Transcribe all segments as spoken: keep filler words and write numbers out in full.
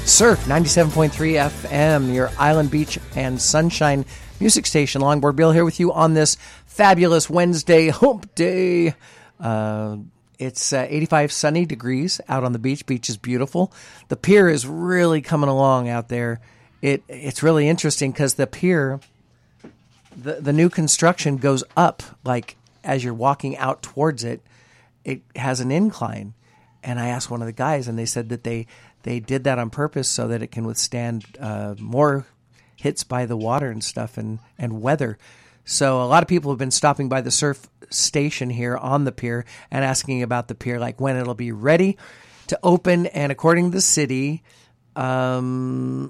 Surf ninety-seven point three F M, your Island Beach and Sunshine music station. Longboard Bill here with you on this fabulous Wednesday hump day. Uh, it's uh, eighty-five sunny degrees out on the beach. Beach is beautiful. The pier is really coming along out there. It It's really interesting because the pier, the, the new construction goes up, like as you're walking out towards it, it has an incline. And I asked one of the guys, and they said that they... They did that on purpose so that it can withstand uh, more hits by the water and stuff and, and weather. So a lot of people have been stopping by the surf station here on the pier and asking about the pier, like when it'll be ready to open. And according to the city, um,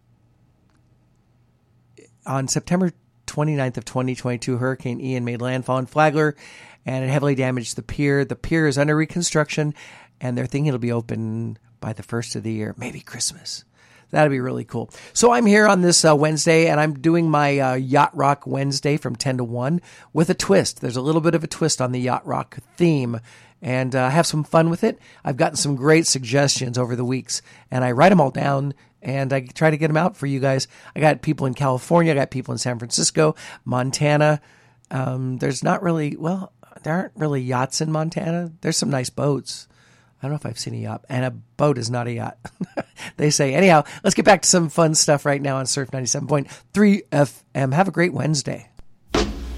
on September twenty-ninth of twenty twenty-two, Hurricane Ian made landfall in Flagler and it heavily damaged the pier. The pier is under reconstruction, and they're thinking it'll be open by the first of the year, maybe Christmas. That'd be really cool. So I'm here on this uh, Wednesday, and I'm doing my uh, Yacht Rock Wednesday from ten to one with a twist. There's a little bit of a twist on the Yacht Rock theme, and uh, have some fun with it. I've gotten some great suggestions over the weeks, and I write them all down, and I try to get them out for you guys. I got people in California. I got people in San Francisco, Montana. Um, there's not really, well, there aren't really yachts in Montana. There's some nice boats. I don't know if I've seen a yacht, and a boat is not a yacht. They say. Anyhow, let's get back to some fun stuff right now on Surf ninety-seven point three F M. Have a great Wednesday.